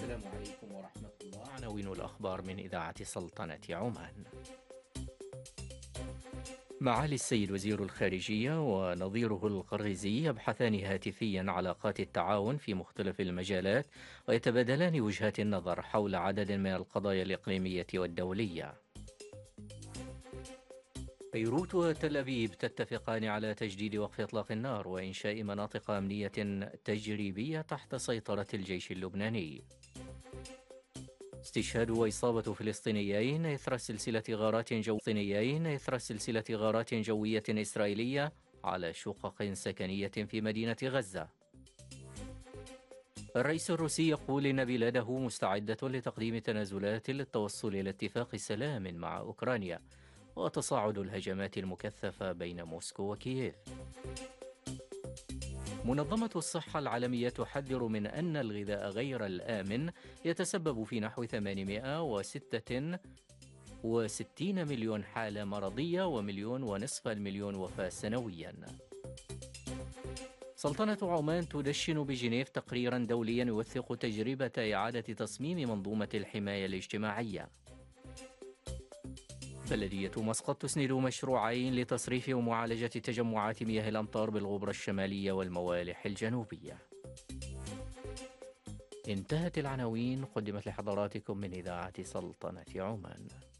السلام عليكم ورحمة الله. عناوين الأخبار من إذاعة سلطنة عمان. معالي السيد وزير الخارجية ونظيره القرغيزي يبحثان هاتفيا علاقات التعاون في مختلف المجالات، ويتبادلان وجهات النظر حول عدد من القضايا الإقليمية والدولية. بيروت وتل أبيب تتفقان على تجديد وقف إطلاق النار وإنشاء مناطق أمنية تجريبية تحت سيطرة الجيش اللبناني. استشهاد وإصابة فلسطينيين إثر سلسلة غارات جوية إسرائيلية على شقق سكنية في مدينة غزة. الرئيس الروسي يقول إن بلاده مستعدة لتقديم تنازلات للتوصل إلى اتفاق سلام مع أوكرانيا. وتصاعد الهجمات المكثفة بين موسكو وكييف. منظمة الصحة العالمية تحذر من أن الغذاء غير الآمن يتسبب في نحو 866 مليون حالة مرضية و1.5 مليون وفاة سنويا. سلطنة عمان تدشن بجنيف تقريرا دوليا يوثق تجربة إعادة تصميم منظومة الحماية الاجتماعية. بلدية مسقط تسند مشروعين لتصريف ومعالجة تجمعات مياه الأمطار بالغبرة الشمالية والموالح الجنوبية. انتهت العناوين، قدمت لحضراتكم من إذاعة سلطنة عمان.